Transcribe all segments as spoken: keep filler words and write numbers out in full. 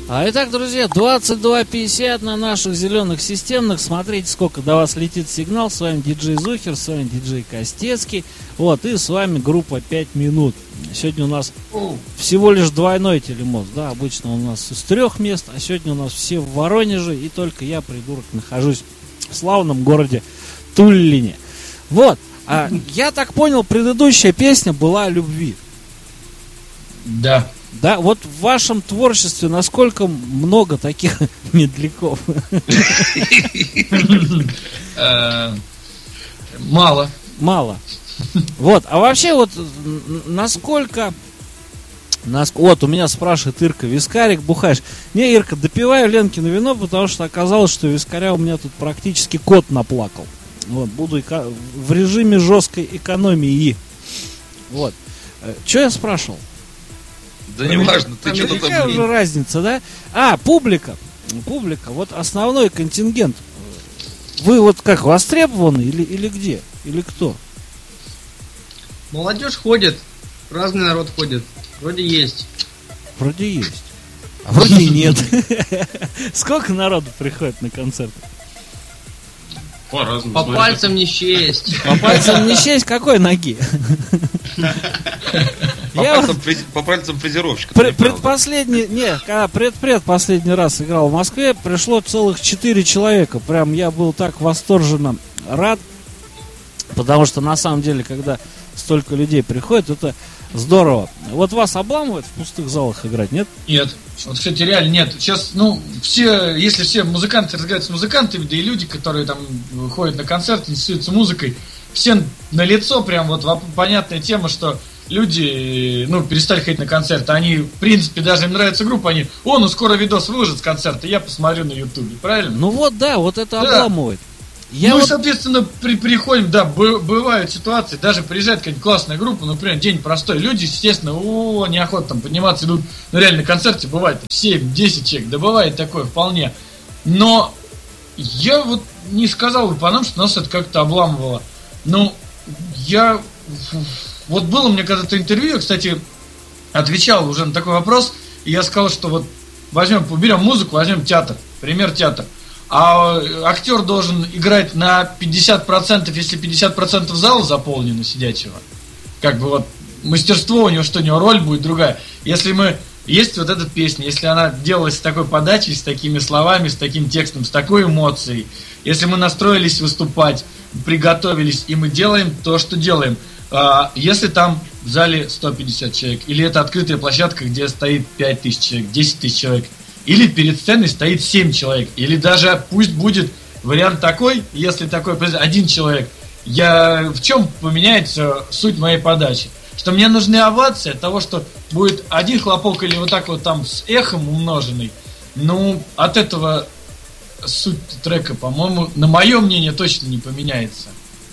А итак, друзья, двадцать два пятьдесят на наших зеленых системных. Смотрите, сколько до вас летит сигнал. С вами диджей Зухер, с вами диджей Костецкий. Вот, и с вами группа пять минут. Сегодня у нас всего лишь двойной телемост. Да, обычно у нас из трех мест, а сегодня у нас все в Воронеже. И только я, придурок, нахожусь в славном городе Туллине. Вот, а я так понял, предыдущая песня была о любви. Да. Да, вот в вашем творчестве насколько много таких медляков? Мало. Мало. Вот, а вообще вот насколько... Вот, у меня спрашивает Ирка: вискарик бухаешь? Не, Ирка, допиваю Ленкино вино, потому что оказалось, что вискаря у меня тут практически кот наплакал. Вот, буду эко... в режиме жесткой экономии. Вот. Что я спрашивал? Да не важно, ты что-то там... Какая уже разница, да? А, публика. Публика, вот основной контингент. Вы вот как, востребованы или, или где? Или кто? Молодежь ходит, разный народ ходит. Вроде есть. Вроде есть. А вроде нет. Сколько народу приходит на концерты? По-разному. По пальцам не счесть. По пальцам не счесть какой ноги? По, я пальцам, вот, по пальцам фрезеровщика. Пред, предпоследний, не, когда предпред последний раз играл в Москве, пришло целых четыре человека. Прям я был так восторженно рад, потому что на самом деле, когда столько людей приходит, это здорово. Вот вас обламывает в пустых залах играть, нет? Нет. Вот, кстати, реально нет. Сейчас, ну, все, если все музыканты разговаривают с музыкантами, да и люди, которые там ходят на концерты, интересуются музыкой, все на лицо прям вот понятная тема, что люди, ну, перестали ходить на концерты. Они, в принципе, даже им нравится группа, они: о, ну скоро видос выложат с концерта, я посмотрю на ютубе, правильно? Ну вот, да, вот это да. обламывает. Я ну вот... и, соответственно, при, приходим, да, б, бывают ситуации, даже приезжает какая-нибудь классная группа, например, день простой, люди, естественно, о, неохота там подниматься, идут, ну реально, на концерте бывает семь-десять человек, да бывает такое вполне. Но я вот не сказал бы по нам, что нас это как-то обламывало. Ну, я... Вот было у меня когда-то интервью, я, кстати, отвечал уже на такой вопрос, и я сказал, что вот возьмем, уберем музыку, возьмем театр, пример театр. А актер должен играть на пятьдесят процентов, если пятьдесят процентов зала заполнено сидячего. Как бы вот мастерство у него, что у него роль будет другая. Если мы... Есть вот эта песня, если она делалась с такой подачей, с такими словами, с таким текстом, с такой эмоцией, если мы настроились выступать, приготовились, и мы делаем то, что делаем. А если там в зале сто пятьдесят человек, или это открытая площадка, где стоит пять тысяч человек, десять тысяч человек, или перед сценой стоит семь человек, или даже пусть будет вариант такой, если такой один человек, я, в чем поменяется суть моей подачи? Что мне нужны овации от того, что будет один хлопок или вот так вот там с эхом умноженный. Ну, от этого суть трека, по-моему, на мое мнение, точно не поменяется.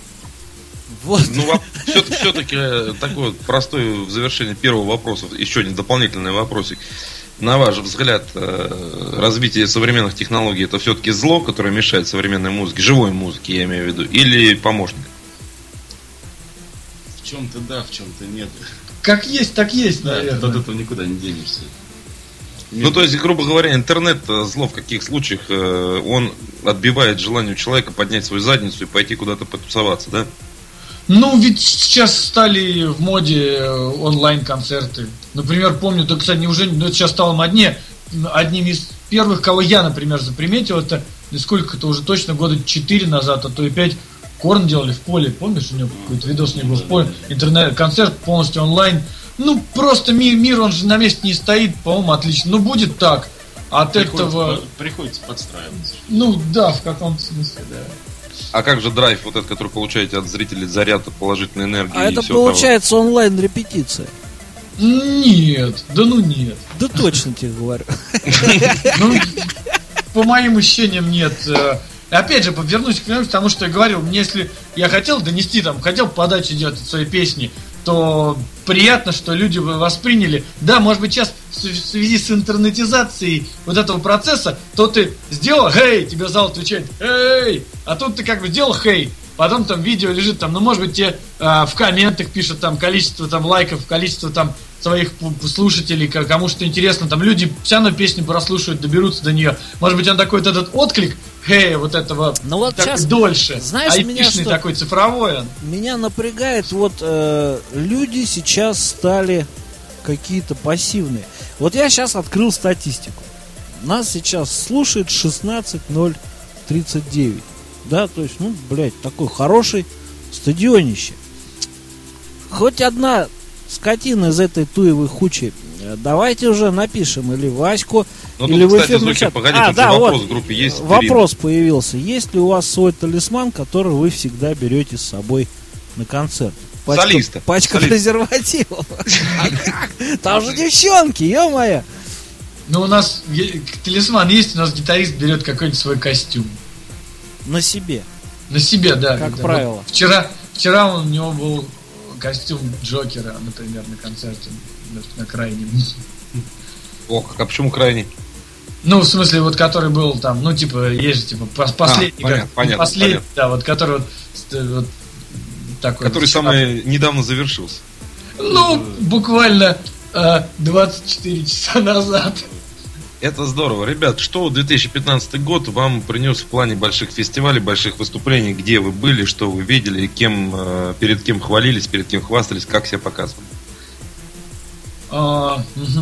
Вот. Ну, все-таки такой вот простой в завершении первого вопроса, еще один дополнительный вопросик. На ваш взгляд, развитие современных технологий — это все-таки зло, которое мешает современной музыке, живой музыке, я имею в виду, или помощник? В чем-то да, в чем-то нет. Как есть, так есть, да, наверное. От этого никуда не денешься. Нет. Ну, то есть, грубо говоря, интернет, зло в каких случаях, он отбивает желание у человека поднять свою задницу и пойти куда-то потусоваться, да? Ну, ведь сейчас стали в моде онлайн-концерты. Например, помню, да, кстати, уже ну, это сейчас стало моднее. Одним из первых, кого я, например, заприметил, это сколько-то уже точно, года четыре назад, а то и пять, Корн делали в поле. Помнишь, у него какой-то видос у него был в поле? Интернет-концерт полностью онлайн. Ну, просто мир, мир, он же на месте не стоит, по-моему, отлично. Ну, будет так. От приходится, этого... Приходится подстраиваться. Ну, да, в каком-то смысле, да. А как же драйв, вот этот, который получаете от зрителей, заряд положительной энергии? А это получается того? Онлайн-репетиция? Нет, да ну нет. Да точно тебе говорю. Ну, по моим ощущениям, нет. Опять же, вернусь к тому, потому что я говорил, мне если я хотел донести, там, хотел подачу делать от своей песни, то приятно, что люди восприняли. Да, может быть, сейчас в связи с интернетизацией вот этого процесса, то ты сделал «Хей!», тебе зал отвечает «Эй!», а тут ты как бы сделал «Хей!», потом там видео лежит, там, ну, может быть, тебе э, в комментах пишут там количество там лайков, количество там своих слушателей, кому что интересно, там люди все равно песню прослушают, доберутся до нее. Может быть, он такой вот этот отклик, хей, вот этого ну, вот такой сейчас, дольше, знаешь, айпишный что... такой, цифровой он. Меня напрягает, вот э, люди сейчас стали какие-то пассивные. Вот я сейчас открыл статистику. Нас сейчас слушает шестнадцать ноль тридцать девять. Да, то есть, ну, блядь, такой хороший стадионище. Хоть одна скотина из этой туевой хучи, давайте уже напишем или Ваську, ну, или тут, в кстати, эфирный Зухер, чат. погоди, а, тут да, вопрос вот, в группе есть. Вопрос появился. Есть ли у вас свой талисман, который вы всегда берете с собой на концерт? Пачка, Солиста. Пачка Солист. презервативов. Там же девчонки, ё-моё. Ну, у нас талисман есть, у нас гитарист берет какой-нибудь свой костюм. На себе. На себе, да. Как да. правило. Вот вчера, вчера у него был костюм Джокера, например, на концерте на крайнем. Ох, а почему крайний? Ну, в смысле, вот который был там, ну, типа, есть же, типа, последний, а, понятно, как, понятно, последний, понятно. да, вот который вот, вот такой. Который вот, самый недавно завершился. Ну, буквально э, двадцать четыре часа назад. Это здорово. Ребят, что две тысячи пятнадцатый год вам принес в плане больших фестивалей, больших выступлений? Где вы были, что вы видели, кем, э, перед кем хвалились, перед кем хвастались, как себя показывали? А,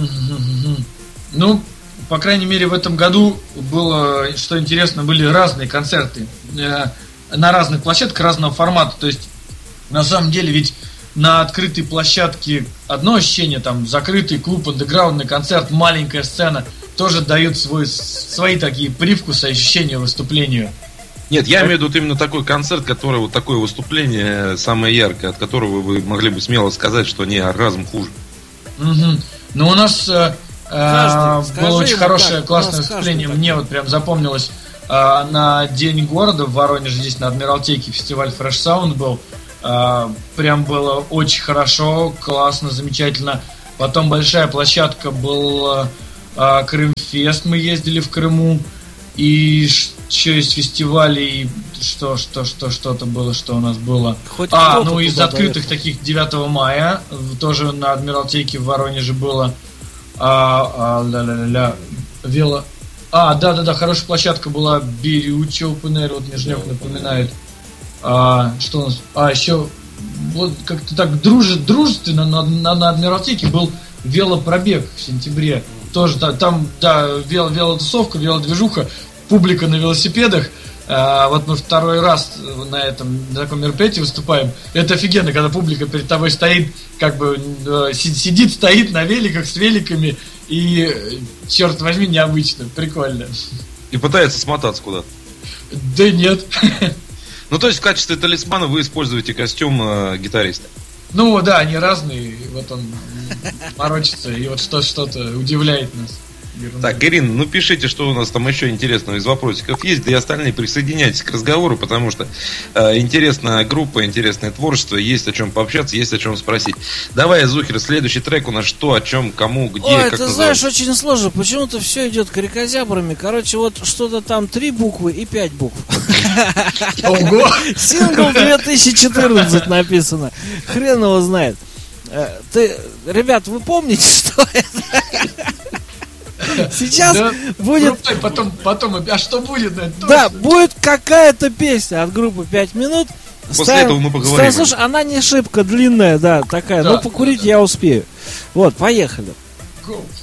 ну, по крайней мере, в этом году было, что интересно, были разные концерты э, на разных площадках разного формата. То есть, на самом деле, ведь на открытой площадке одно ощущение, там, закрытый клуб, андеграундный концерт, маленькая сцена, тоже дают свой, свои такие привкусы, ощущения выступлению. Нет, я имею в виду именно такой концерт, который вот такое выступление самое яркое, от которого вы могли бы смело сказать, что не, оргазм хуже. Угу. Ну, у нас э, Каждый, было очень хорошее, как, классное выступление. Мне вот прям запомнилось э, на День города в Воронеже, здесь на Адмиралтейке фестиваль Fresh Sound был. Э, прям было очень хорошо, классно, замечательно. Потом большая площадка был э, Крымфест, мы ездили в Крыму. И что из фестивалей, что, что, что, что-то было, что у нас было. Хоть а, ну из доехал. открытых таких девятого мая, тоже на Адмиралтейке в Воронеже было. А, а, ля-ля-ля-ля, вело. А, да-да-да, хорошая площадка была Бирючи Open Air, вот Нижнёк напоминает. А, что у нас? А, еще вот как-то так дружит, дружественно на, на, на Адмиралтейке был велопробег в сентябре. Тоже да, там, да, вело, велотусовка, велодвижуха, публика на велосипедах. А, вот мы второй раз на этом на таком мероприятии выступаем. Это офигенно, когда публика перед тобой стоит, как бы сидит, стоит на великах с великами и, черт возьми, необычно, прикольно. И пытается смотаться куда-то. Да нет. Ну, то есть в качестве талисмана вы используете костюм э, гитариста. Ну да, они разные, вот он морочится, и вот что- что-то удивляет нас. Так, Ирина, ну пишите, что у нас там еще интересного из вопросиков есть, да и остальные присоединяйтесь к разговору, потому что э, интересная группа, интересное творчество, есть о чем пообщаться, есть о чем спросить. Давай, Зухер, следующий трек у нас что, о чем, кому, где, Ой, как ты называется? знаешь, очень сложно. Почему-то все идет крикозябрами. Короче, вот что-то там три буквы и пять букв. Ого! Сингл две тысячи четырнадцать написано. Хрен его знает. Э, Ты, ребят, вы помните, что это? Сейчас Да, будет... крутой, потом, потом, а что будет? Да, Да, точно. будет какая-то песня от группы пять минут. После Ставим- этого мы поговорим. ставим- Слушай, она не шибко длинная, да, такая. Да, но покурить да. я успею. Вот, поехали. Go.